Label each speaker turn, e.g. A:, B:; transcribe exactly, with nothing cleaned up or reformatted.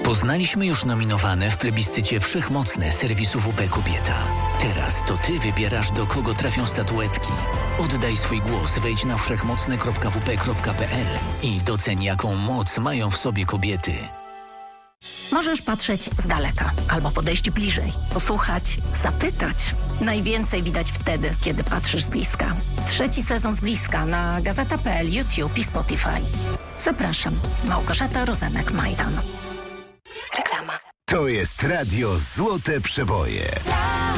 A: Poznaliśmy już nominowane w plebiscycie Wszechmocne serwisu W P Kobieta. Teraz to Ty wybierasz, do kogo trafią statuetki. Oddaj swój głos, wejdź na wszechmocne kropka w p kropka p l i doceń, jaką moc mają w sobie kobiety.
B: Możesz patrzeć z daleka albo podejść bliżej, posłuchać, zapytać. Najwięcej widać wtedy, kiedy patrzysz z bliska. Trzeci sezon z bliska na gazeta kropka p l, YouTube i Spotify. Zapraszam. Małgorzata Rozenek-Majdan. Reklama.
C: To jest radio Złote Przeboje.